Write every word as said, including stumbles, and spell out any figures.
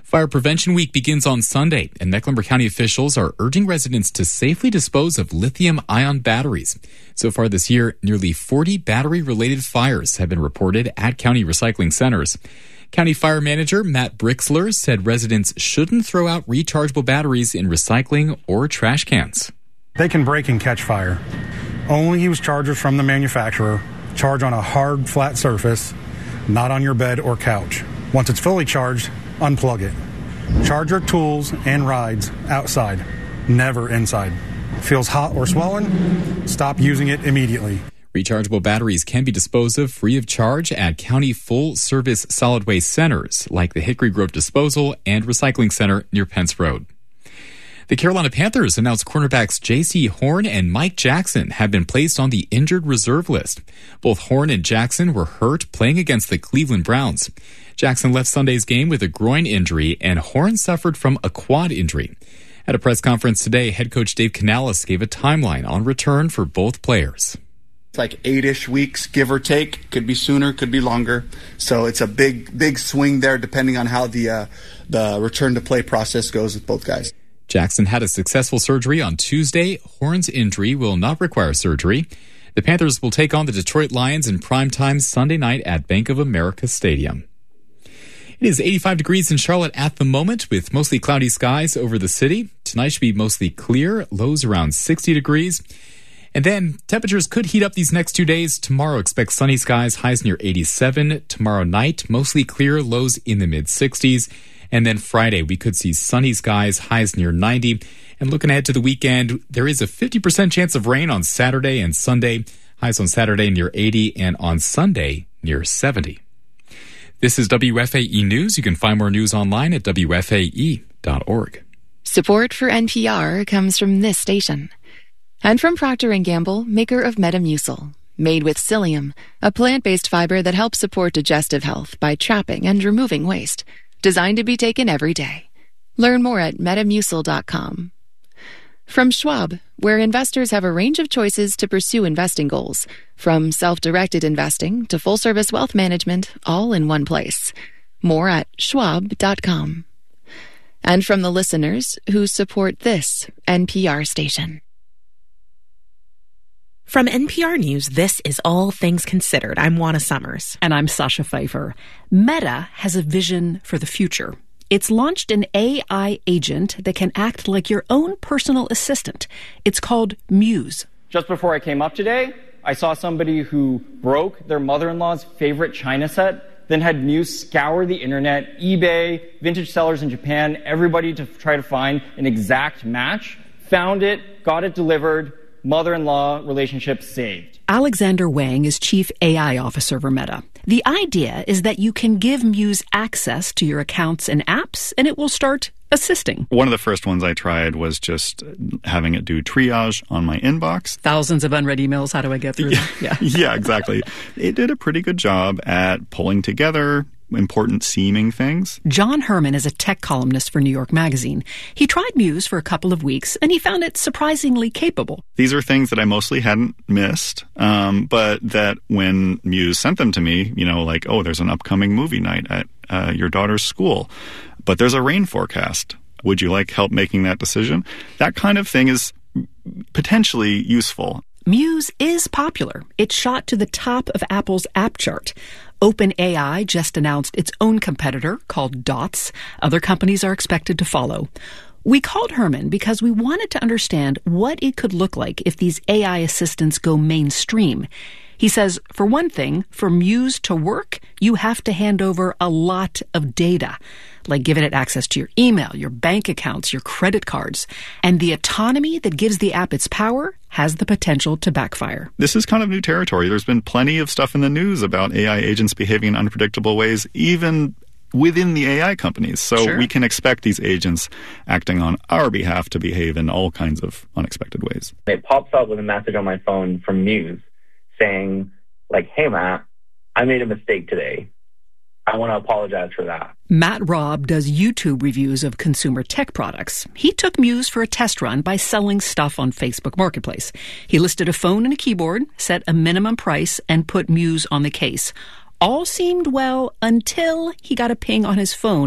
Fire Prevention Week begins on Sunday, and Mecklenburg County officials are urging residents to safely dispose of lithium-ion batteries. So far this year, nearly forty battery-related fires have been reported at county recycling centers. County Fire Manager Matt Brixler said residents shouldn't throw out rechargeable batteries in recycling or trash cans. They can break and catch fire. Only use chargers from the manufacturer. Charge on a hard, flat surface, not on your bed or couch. Once it's fully charged, unplug it. Charge your tools and rides outside, never inside. Feels hot or swollen? Stop using it immediately. Rechargeable batteries can be disposed of free of charge at county full-service solid waste centers like the Hickory Grove Disposal and Recycling Center near Pence Road. The Carolina Panthers announced cornerbacks J C Horn and Mike Jackson have been placed on the injured reserve list. Both Horn and Jackson were hurt playing against the Cleveland Browns. Jackson left Sunday's game with a groin injury, and Horn suffered from a quad injury. At a press conference today, head coach Dave Canales gave a timeline on return for both players. It's like eight-ish weeks, give or take. Could be sooner, could be longer. So it's a big, big swing there depending on how the uh, the return-to-play process goes with both guys. Jackson had a successful surgery on Tuesday. Horn's injury will not require surgery. The Panthers will take on the Detroit Lions in primetime Sunday night at Bank of America Stadium. It is eighty-five degrees in Charlotte at the moment with mostly cloudy skies over the city. Tonight should be mostly clear, lows around sixty degrees. And then temperatures could heat up these next two days. Tomorrow expect sunny skies, highs near eighty-seven. Tomorrow night, mostly clear, lows in the mid-sixties. And then Friday, we could see sunny skies, highs near ninety. And looking ahead to the weekend, there is a fifty percent chance of rain on Saturday and Sunday. Highs on Saturday near eighty and on Sunday near seventy. This is W F A E News. You can find more news online at W F A E dot org. Support for N P R comes from this station. And from Procter and Gamble, maker of Metamucil. Made with psyllium, a plant-based fiber that helps support digestive health by trapping and removing waste. Designed to be taken every day. Learn more at metamucil dot com. From Schwab, where investors have a range of choices to pursue investing goals, from self-directed investing to full-service wealth management, all in one place. More at schwab dot com. And from the listeners who support this N P R station. From N P R News, this is All Things Considered. I'm Juana Summers. And I'm Sasha Pfeiffer. Meta has a vision for the future. It's launched an A I agent that can act like your own personal assistant. It's called Muse. Just before I came up today, I saw somebody who broke their mother-in-law's favorite china set, then had Muse scour the internet, eBay, vintage sellers in Japan, everybody to try to find an exact match, found it, got it delivered, mother-in-law relationship saved. Alexander Wang is Chief A I Officer for Meta. The idea is that you can give Muse access to your accounts and apps, and it will start assisting. One of the first ones I tried was just having it do triage on my inbox. Thousands of unread emails. How do I get through them? Yeah, yeah, exactly. It did a pretty good job at pulling together important seeming things. John Herman is a tech columnist for New York Magazine. He tried Muse for a couple of weeks, and he found it surprisingly capable. These are things that I mostly hadn't missed, um, but that when Muse sent them to me, you know, like, oh, there's an upcoming movie night at uh, your daughter's school, but there's a rain forecast. Would you like help making that decision? That kind of thing is potentially useful. Muse is popular. It shot to the top of Apple's app chart. OpenAI just announced its own competitor called Dots. Other companies are expected to follow. We called Herman because we wanted to understand what it could look like if these A I assistants go mainstream. He says, for one thing, for Muse to work, you have to hand over a lot of data, like giving it access to your email, your bank accounts, your credit cards. And the autonomy that gives the app its power has the potential to backfire. This is kind of new territory. There's been plenty of stuff in the news about A I agents behaving in unpredictable ways, even within the A I companies. So sure. We can expect these agents acting on our behalf to behave in all kinds of unexpected ways. It pops up with a message on my phone from Muse saying, like, hey, Matt, I made a mistake today. I want to apologize for that. Matt Robb does YouTube reviews of consumer tech products. He took Muse for a test run by selling stuff on Facebook Marketplace. He listed a phone and a keyboard, set a minimum price, and put Muse on the case. All seemed well until he got a ping on his phone